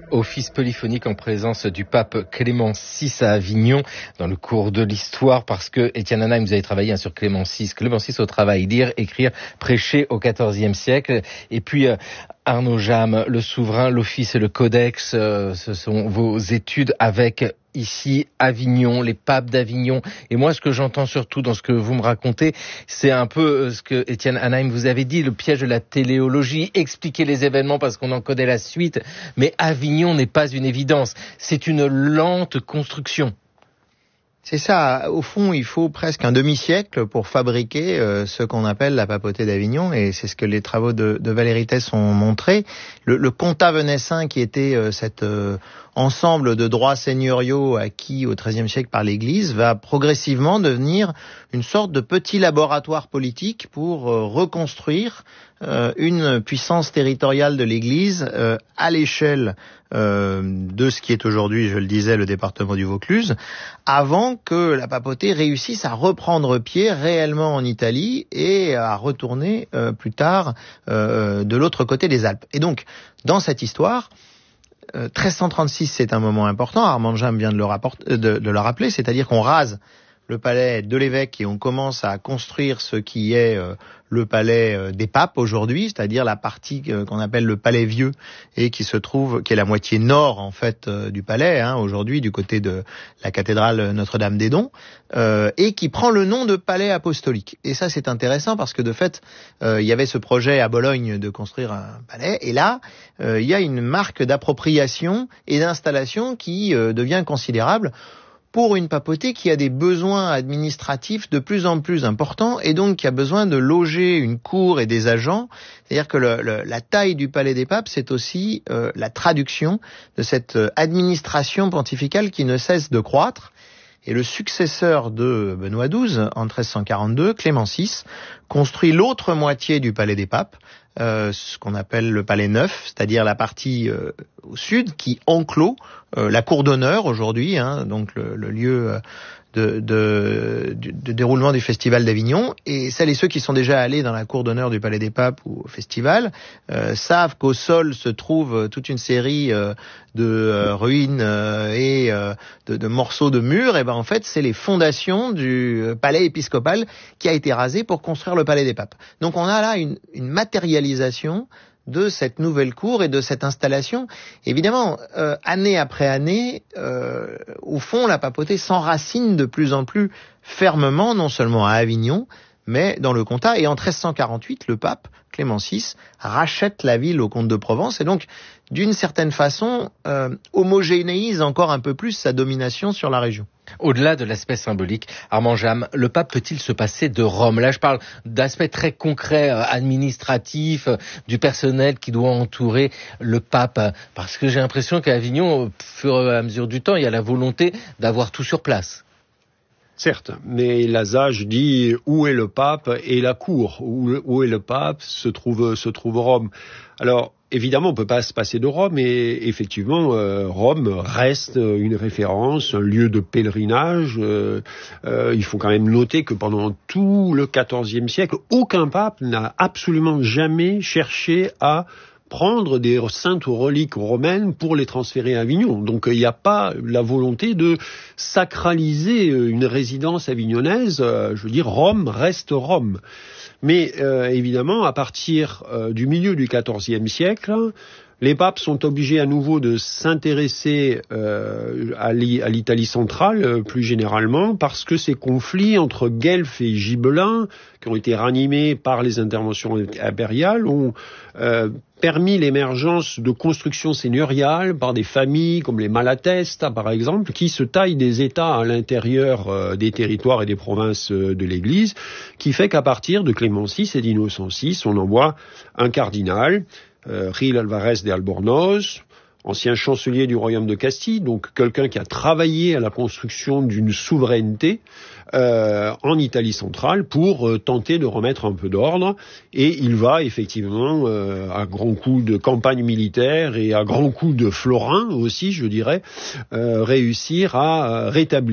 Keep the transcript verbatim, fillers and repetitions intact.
Office polyphonique en présence du pape Clément six à Avignon dans le cours de l'histoire, parce que Étienne Anaïm, vous avez travaillé hein, sur Clément six. Clément six au travail, lire, écrire, prêcher au quatorzième siècle. Et puis euh, Arnaud Jam, le souverain, l'office et le codex, euh, ce sont vos études avec ici Avignon, les papes d'Avignon. Et moi, ce que j'entends surtout dans ce que vous me racontez, c'est un peu ce que Étienne Anaïm vous avait dit, le piège de la téléologie, expliquer les événements parce qu'on en connaît la suite. Mais Avignon n'est pas une évidence, c'est une lente construction. C'est ça, au fond, il faut presque un demi-siècle pour fabriquer euh, ce qu'on appelle la papauté d'Avignon, et c'est ce que les travaux de, de Valérie Thès ont montré. Le, le comtat venessin, qui était euh, cet euh, ensemble de droits seigneuriaux acquis au treizième siècle par l'Église, va progressivement devenir une sorte de petit laboratoire politique pour euh, reconstruire euh, une puissance territoriale de l'Église euh, à l'échelle euh, de ce qui est aujourd'hui, je le disais, le département du Vaucluse, avant que la papauté réussisse à reprendre pied réellement en Italie et à retourner euh, plus tard euh, de l'autre côté des Alpes. Et donc, dans cette histoire, euh, treize cent trente-six, c'est un moment important, Armand Jam vient de le, rapporter, de, de le rappeler, c'est-à-dire qu'on rase le palais de l'évêque et on commence à construire ce qui est euh, le palais euh, des papes aujourd'hui, c'est-à-dire la partie euh, qu'on appelle le palais vieux et qui se trouve, qui est la moitié nord en fait euh, du palais, hein, aujourd'hui du côté de la cathédrale Notre-Dame-des-Dons, euh, et qui prend le nom de palais apostolique. Et ça c'est intéressant parce que de fait, euh, il y avait ce projet à Bologne de construire un palais, et là, euh, il y a une marque d'appropriation et d'installation qui euh, devient considérable pour une papauté qui a des besoins administratifs de plus en plus importants et donc qui a besoin de loger une cour et des agents. C'est-à-dire que le, le, la taille du palais des papes, c'est aussi euh, la traduction de cette administration pontificale qui ne cesse de croître. Et le successeur de Benoît douze, en treize cent quarante-deux, Clément six, construit l'autre moitié du palais des papes, euh, ce qu'on appelle le palais neuf, c'est-à-dire la partie euh, au sud qui enclôt euh, la cour d'honneur aujourd'hui, hein, donc le, le lieu de, de, de, de déroulement du festival d'Avignon. Et celles et ceux qui sont déjà allés dans la cour d'honneur du palais des papes ou au festival euh, savent qu'au sol se trouve toute une série euh, de euh, ruines euh, et euh, de, de morceaux de murs. Et ben en fait, c'est les fondations du palais épiscopal qui a été rasé pour construire le palais des papes. Donc on a là une, une matérialisation de cette nouvelle cour et de cette installation. Évidemment, euh, année après année, euh, au fond, la papauté s'enracine de plus en plus fermement, non seulement à Avignon, mais dans le comtat. Et en treize cent quarante-huit, le pape Clément six rachète la ville au comte de Provence et donc, d'une certaine façon, euh, homogénéise encore un peu plus sa domination sur la région. Au-delà de l'aspect symbolique, Armand Jam, le pape peut-il se passer de Rome? Là, je parle d'aspects très concrets, euh, administratifs, euh, du personnel qui doit entourer le pape. Euh, parce que j'ai l'impression qu'à Avignon, au fur et à mesure du temps, il y a la volonté d'avoir tout sur place. Certes, mais l'adage dit où est le pape et la cour, où, où est le pape se trouve se trouve Rome. Alors évidemment, on peut pas se passer de Rome, et effectivement, euh, Rome reste une référence, un lieu de pèlerinage. Euh, euh, il faut quand même noter que pendant tout le quatorzième siècle, aucun pape n'a absolument jamais cherché à prendre des saintes reliques romaines pour les transférer à Avignon. Donc il n'y a pas la volonté de sacraliser une résidence avignonnaise. Euh, je veux dire, Rome reste Rome. Mais euh, évidemment, à partir euh, du milieu du quatorzième siècle, les papes sont obligés à nouveau de s'intéresser euh, à l'Italie centrale, euh, plus généralement, parce que ces conflits entre guelfes et gibelins, qui ont été ranimés par les interventions impériales, ont euh, permis l'émergence de constructions seigneuriales par des familles comme les Malatesta, par exemple, qui se taillent des États à l'intérieur euh, des territoires et des provinces euh, de l'Église, qui fait qu'à partir de Clément six et d'Innocent six, on envoie un cardinal, Euh, Gil Alvarez de Albornoz, ancien chancelier du royaume de Castille, donc quelqu'un qui a travaillé à la construction d'une souveraineté euh, en Italie centrale pour euh, tenter de remettre un peu d'ordre. Et il va effectivement, euh, à grands coups de campagne militaire et à grands coups de florins aussi, je dirais, euh, réussir à rétablir